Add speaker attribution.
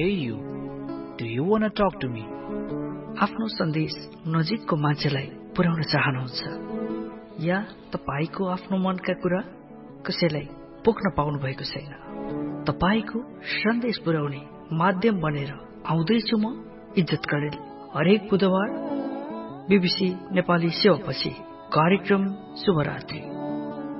Speaker 1: Hey you, do you want to talk to me?
Speaker 2: आफ्नो सन्देश नजिकको मान्छेलाई पुर्याउन चाहनुहुन्छ या तपाईको आफ्नो मनका कुरा कसैलाई पोख्न पाउनु भएको छैन? तपाईको सन्देश पुर्याउने माध्यम बनेर आउँदैछु म इज्जत करेल। हरेक बुधबार BBC नेपाली सेवापछि कार्यक्रम शुभरात्रि।